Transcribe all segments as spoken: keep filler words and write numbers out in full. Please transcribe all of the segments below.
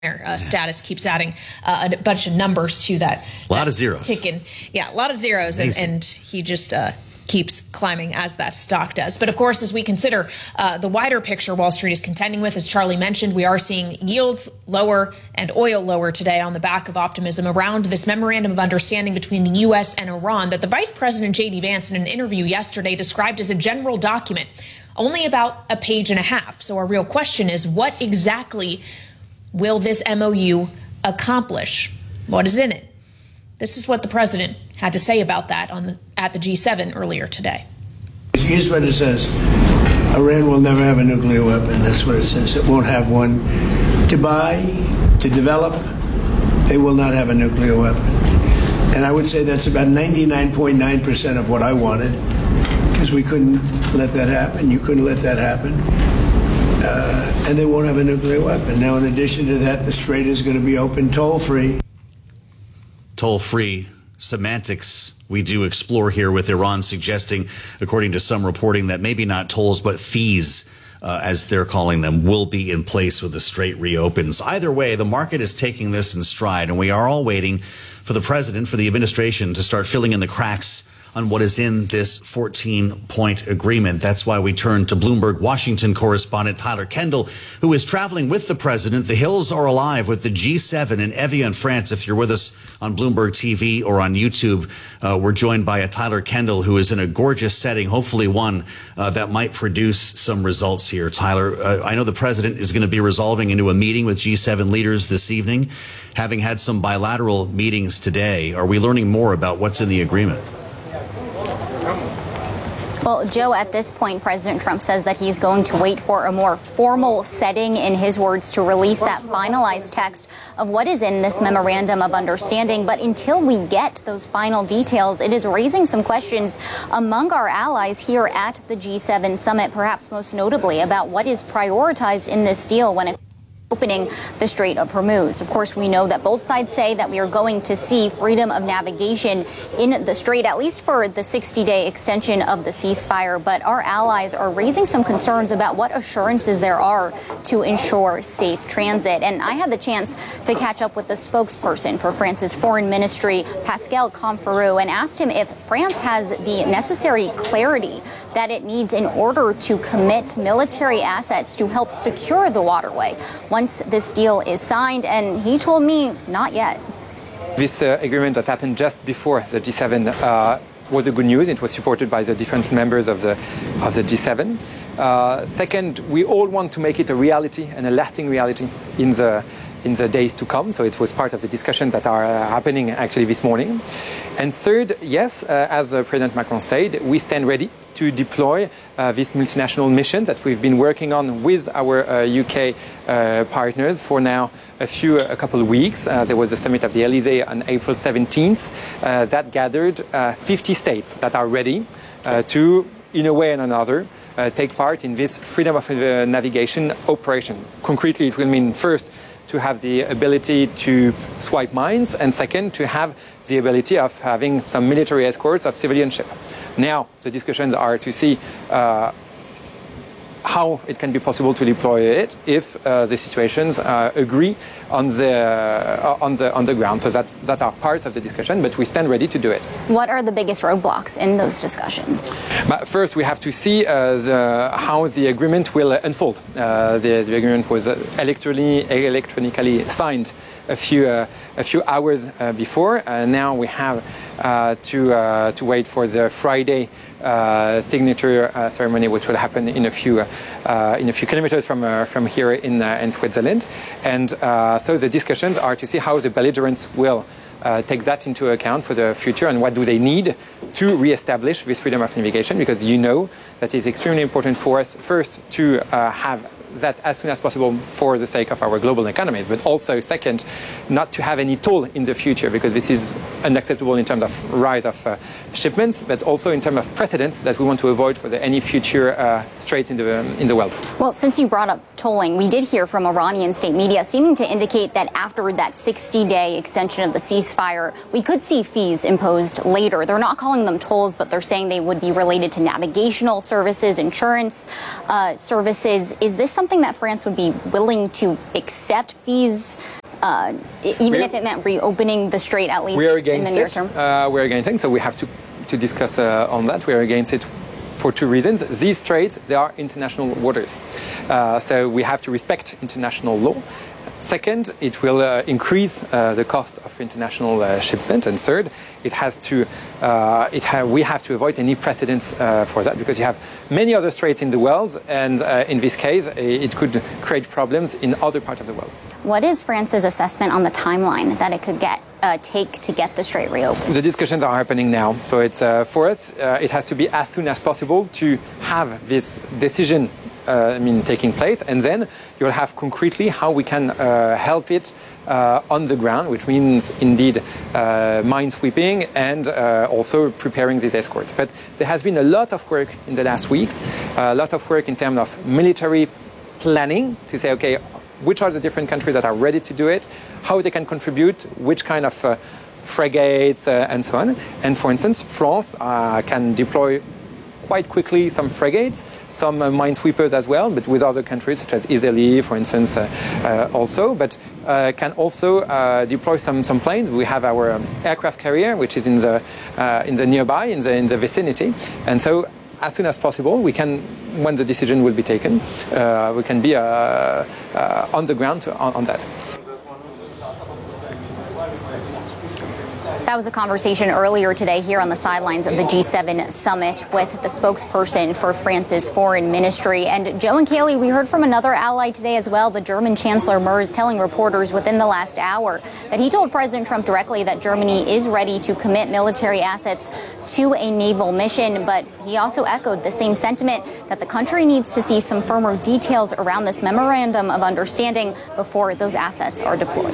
Uh, status keeps adding uh, a bunch of numbers to that. A lot of zeros. Ticking. Yeah, a lot of zeros, and, and he just uh, keeps climbing as that stock does. But of course, as we consider uh, the wider picture Wall Street is contending with, as Charlie mentioned, we are seeing yields lower and oil lower today on the back of optimism around this memorandum of understanding between the U S and Iran that the Vice President J D Vance in an interview yesterday described as a general document, only about a page and a half. So our real question is, what exactly will this M O U accomplish? What is in it? This is what the president had to say about that on the, at the G seven earlier today. Here's what it says. Iran will never have a nuclear weapon. That's what it says. It won't have one. To buy, to develop, they will not have a nuclear weapon. And I would say that's about ninety-nine point nine percent of what I wanted, because we couldn't let that happen. You couldn't let that happen. Uh, and they won't have a nuclear weapon. Now, in addition to that, the Strait is going to be open toll-free. Toll-free semantics we do explore here with Iran suggesting, according to some reporting, that maybe not tolls but fees, uh, as they're calling them, will be in place when the Strait reopens. Either way, the market is taking this in stride, and we are all waiting for the president, for the administration to start filling in the cracks on what is in this fourteen-point agreement. That's why we turn to Bloomberg Washington correspondent Tyler Kendall, who is traveling with the president. The hills are alive with the G seven in Evian, France. If you're with us on Bloomberg T V or on YouTube, uh, we're joined by a Tyler Kendall who is in a gorgeous setting, hopefully one uh, that might produce some results here. Tyler, uh, I know the president is going to be resolving into a meeting with G seven leaders this evening. Having had some bilateral meetings today, are we learning more about what's in the agreement? Well, Joe, at this point, President Trump says that he's going to wait for a more formal setting, in his words, to release that finalized text of what is in this memorandum of understanding. But until we get those final details, it is raising some questions among our allies here at the G seven summit, perhaps most notably about what is prioritized in this deal when it opening the Strait of Hormuz. Of course, we know that both sides say that we are going to see freedom of navigation in the Strait, at least for the sixty-day extension of the ceasefire. But our allies are raising some concerns about what assurances there are to ensure safe transit. And I had the chance to catch up with the spokesperson for France's foreign ministry, Pascal Canfrou, and asked him if France has the necessary clarity that it needs in order to commit military assets to help secure the waterway once this deal is signed. And he told me not yet. This uh, agreement that happened just before the G seven uh, was a good news. It was supported by the different members of the of the G seven. Uh, second, we all want to make it a reality and a lasting reality in the in the days to come. So it was part of the discussions that are uh, happening actually this morning. And third, yes, uh, as uh, President Macron said, we stand ready to deploy uh, this multinational mission that we've been working on with our uh, U K uh, partners for now a few, a couple of weeks. Uh, there was a summit of the Elysee on April seventeenth uh, that gathered uh, fifty states that are ready uh, to, in a way or another, uh, take part in this freedom of uh, navigation operation. Concretely, it will mean first to have the ability to swipe mines, and second, to have the ability of having some military escorts of civilian ships. Now, the discussions are to see uh, how it can be possible to deploy it if uh, the situations uh, agree on the uh, on the on the ground. So that that are parts of the discussion, but we stand ready to do it. What are the biggest roadblocks in those discussions? But first, we have to see uh, the, how the agreement will uh, unfold. Uh, the, the agreement was uh, electronically electronically signed a few uh, a few hours uh, before. Uh, now we have uh, to uh, to wait for the Friday uh, signature uh, ceremony, which will happen in a few uh, in a few kilometers from uh, from here in uh, in Switzerland. And uh, so the discussions are to see how the belligerents will uh, take that into account for the future, and what do they need to reestablish this freedom of navigation, because you know that it's extremely important for us first to uh, have that as soon as possible for the sake of our global economies, but also second, not to have any toll in the future, because this is unacceptable in terms of rise of uh, shipments, but also in terms of precedents that we want to avoid for the, any future uh, straits in the um, in the world. Well, since you brought up tolling, we did hear from Iranian state media seeming to indicate that after that sixty-day extension of the ceasefire, we could see fees imposed later. They're not calling them tolls, but they're saying they would be related to navigational services, insurance uh, services. Is this something something that France would be willing to accept fees, uh, even we're, if it meant reopening the strait, at least in the near term? Uh, we're against it, so we have to, to discuss uh, on that. We're against it for two reasons. These straits, they are international waters. Uh, so we have to respect international law. Second, it will uh, increase uh, the cost of international uh, shipment. And third, it has to, uh, it ha- we have to avoid any precedents uh, for that, because you have many other straits in the world, and uh, in this case, it could create problems in other parts of the world. What is France's assessment on the timeline that it could get uh, take to get the strait reopened? The discussions are happening now. So it's uh, for us, uh, it has to be as soon as possible to have this decision Uh, I mean, taking place, and then you'll have concretely how we can uh, help it uh, on the ground, which means indeed uh, mine sweeping and uh, also preparing these escorts. But there has been a lot of work in the last weeks, a lot of work in terms of military planning to say, okay, which are the different countries that are ready to do it, how they can contribute, which kind of uh, frigates uh, and so on. And for instance, France uh, can deploy quite quickly some frigates, some uh, minesweepers as well, but with other countries such as Italy, for instance, uh, uh, also, but uh, can also uh, deploy some, some planes. We have our um, aircraft carrier, which is in the uh, in the nearby, in the in the vicinity, and so as soon as possible, we can, when the decision will be taken, uh, we can be uh, uh, on the ground to, on, on that. That was a conversation earlier today here on the sidelines of the G seven summit with the spokesperson for France's foreign ministry. And Joe and Kaylee, we heard from another ally today as well, the German Chancellor Merz, telling reporters within the last hour that he told President Trump directly that Germany is ready to commit military assets to a naval mission. But he also echoed the same sentiment that the country needs to see some firmer details around this memorandum of understanding before those assets are deployed.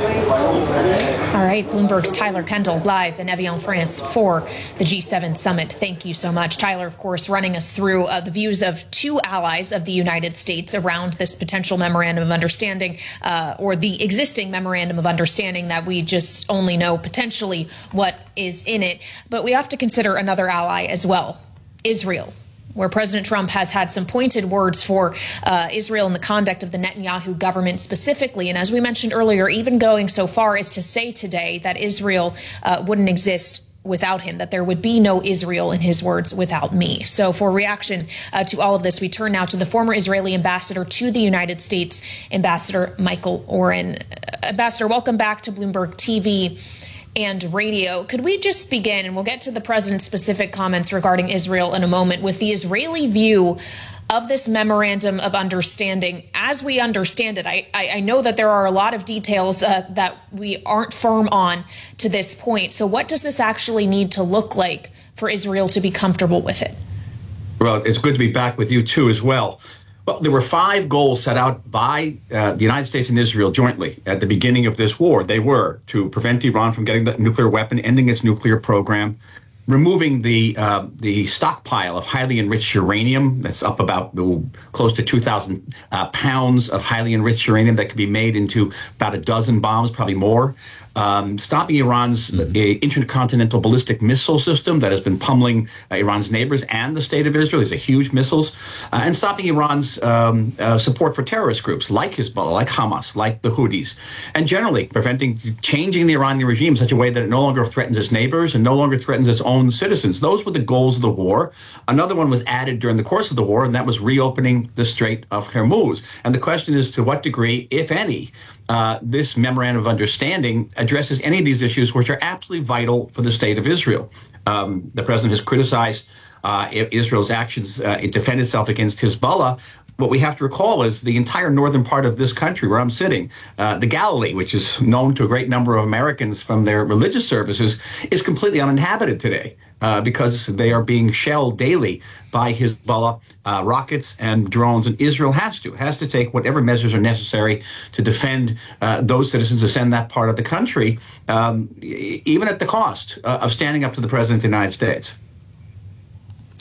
All right, Bloomberg's Tyler Kendall live in Evian, France for the G seven summit. Thank you so much. Tyler, of course, running us through uh, the views of two allies of the United States around this potential memorandum of understanding uh, or the existing memorandum of understanding that we just only know potentially what is in it. But we have to consider another ally as well, Israel, where President Trump has had some pointed words for uh, Israel and the conduct of the Netanyahu government specifically. And as we mentioned earlier, even going so far as to say today that Israel uh, wouldn't exist without him, that there would be no Israel, in his words, without me. So for reaction uh, to all of this, we turn now to the former Israeli ambassador to the United States, Ambassador Michael Oren. Uh, Ambassador, welcome back to Bloomberg T V and radio. Could we just begin, and we'll get to the president's specific comments regarding Israel in a moment, with the Israeli view of this memorandum of understanding as we understand it? I, I, I know that there are a lot of details uh, that we aren't firm on to this point. So what does this actually need to look like for Israel to be comfortable with it? Well, it's good to be back with you, too, as well. Well, there were five goals set out by uh, the United States and Israel jointly at the beginning of this war. They were to prevent Iran from getting the nuclear weapon, ending its nuclear program, removing the uh, the stockpile of highly enriched uranium that's up about uh, close to two thousand uh, pounds of highly enriched uranium that could be made into about a dozen bombs, probably more. Um, stopping Iran's uh, intercontinental ballistic missile system that has been pummeling uh, Iran's neighbors and the state of Israel. These are huge missiles. Uh, and stopping Iran's um, uh, support for terrorist groups like Hezbollah, like Hamas, like the Houthis. And generally preventing, changing the Iranian regime in such a way that it no longer threatens its neighbors and no longer threatens its own citizens. Those were the goals of the war. Another one was added during the course of the war, and that was reopening the Strait of Hormuz. And the question is to what degree, if any, Uh, this memorandum of understanding addresses any of these issues which are absolutely vital for the state of Israel. Um, the president has criticized uh, Israel's actions uh, to defend itself against Hezbollah. What we have to recall is the entire northern part of this country where I'm sitting, uh, the Galilee, which is known to a great number of Americans from their religious services, is completely uninhabited today. Uh, because they are being shelled daily by Hezbollah uh, rockets and drones. And Israel has to, has to take whatever measures are necessary to defend uh, those citizens, to send that part of the country, um, even at the cost uh, of standing up to the President of the United States.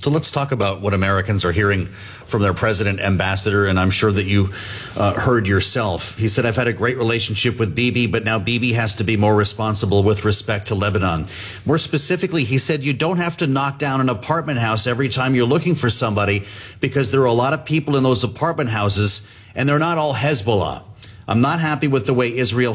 So let's talk about what Americans are hearing from their president, ambassador, and I'm sure that you uh, heard yourself. He said, I've had a great relationship with Bibi, but now Bibi has to be more responsible with respect to Lebanon. More specifically, he said, you don't have to knock down an apartment house every time you're looking for somebody, because there are a lot of people in those apartment houses, and they're not all Hezbollah. I'm not happy with the way Israel